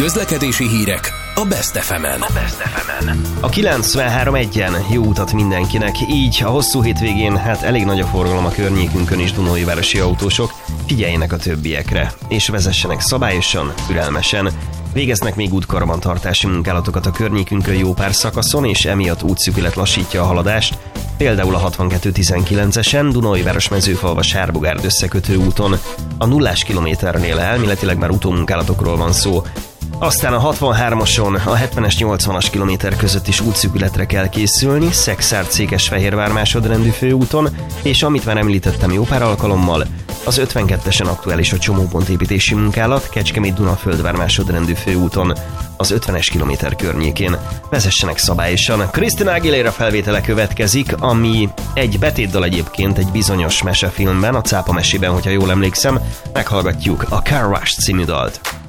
Közlekedési hírek a Best FM-en. A 93.1-en jó utat mindenkinek, így a hosszú hétvégén elég nagy a forgalom a környékünkön is, Dunaújvárosi autósok, figyeljenek a többiekre, és vezessenek szabályosan, türelmesen. Végeznek még útkarbantartási munkálatokat a környékünkön jó pár szakaszon, és emiatt útszűkület lassítja a haladást, például a 62-19-esen, Dunaújváros Mezőfalva Sárbogárd összekötő úton. A 0 kilométernél elméletileg már utómunkálatokról van szó. Aztán a 63-ason, a 70-es 80-as kilométer között is útszűkületre kell készülni, Szekszárd-Székesfehérvár másodrendű főúton, és amit már említettem jó pár alkalommal, az 52-esen aktuális a csomópontépítési munkálat Kecskemét-Dunaföldvár másodrendű főúton, az 50-es kilométer környékén. Vezessenek szabályosan. Christina Aguilera felvétele következik, ami egy betétdal egyébként egy bizonyos mesefilmben, a Cápa mesében, hogyha jól emlékszem, meghallgatjuk a Car Wash című dalt.